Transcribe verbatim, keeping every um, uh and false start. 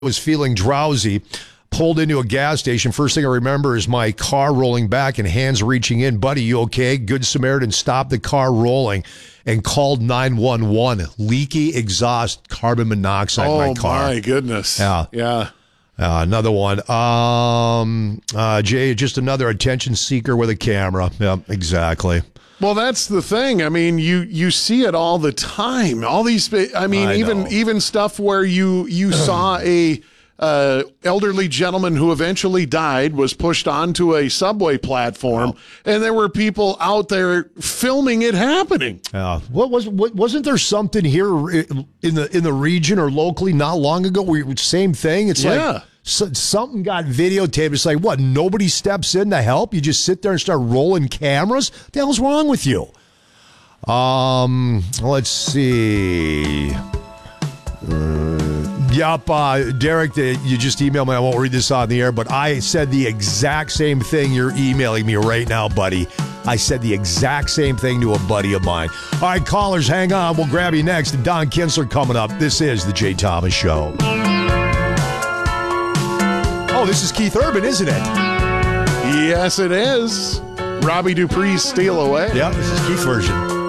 was feeling drowsy, pulled into a gas station. First thing I remember is my car rolling back and hands reaching in. Buddy, you okay? Good Samaritan stopped the car rolling and called nine one one. Leaky exhaust, carbon monoxide oh, in my car. Oh, my goodness. Yeah. Yeah. Uh, another one. Um, uh, Jay, just another attention seeker with a camera. Yeah, exactly. Well, that's the thing. I mean, you you see it all the time. All these, I mean, I even know. even stuff where you you saw a uh, elderly gentleman who eventually died was pushed onto a subway platform, and there were people out there filming it happening. Yeah. What was what, wasn't there something here in the in the region or locally not long ago where you- same thing? It's Yeah. like so, something got videotaped. It's like, what? Nobody steps in to help. You just sit there and start rolling cameras. What the hell's wrong with you? Um, let's see. Uh, yep, uh, Derek, the, you just emailed me. I won't read this on the air, but I said the exact same thing you're emailing me right now, buddy. I said the exact same thing to a buddy of mine. All right, callers, hang on. We'll grab you next. Don Kinsler coming up. This is the Jay Thomas Show. Oh, this is Keith Urban, isn't it? Yes, it is. Robbie Dupree's Steal Away. Yeah, this is Keith's version.